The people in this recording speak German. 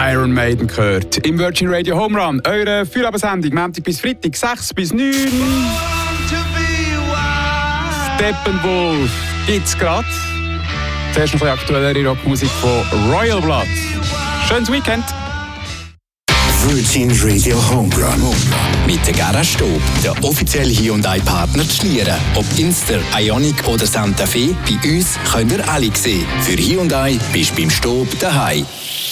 Iron Maiden gehört. Im Virgin Radio Home Run, eure Feierabendssendung, Montag bis Freitag, 6 bis 9. Steppenwolf gibt's gerade. Zuerst noch ein bisschen aktuellere Rockmusik von Royal Blood. Schönes Weekend. Virgin Radio Home Run. Mit der Garage Stob, der offizielle Hyundai-Partner Schlieren. Ob Inster, Ioniq oder Santa Fe, bei uns könnt ihr alle sehen. Für Hyundai bist du beim Stob daheim.